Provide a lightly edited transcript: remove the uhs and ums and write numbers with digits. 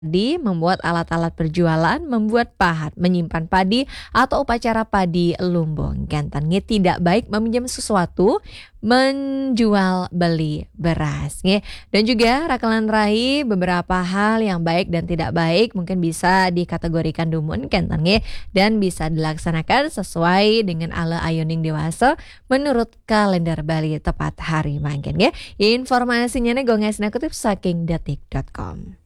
membuat alat-alat berjualan, membuat pahat, menyimpan padi, atau upacara padi lumbung. Gantan nge tidak baik meminjam sesuatu, menjual beli beras. Nge. Dan juga rakalan rai beberapa hal yang baik dan tidak baik mungkin bisa dikategorikan dumun gantan nge, dan bisa dilaksanakan sesuai dengan ala ayuning dewasa menurut kalender Bali tepat hari manggen nge. Informasinya nih gongesna kutip saking detik.com.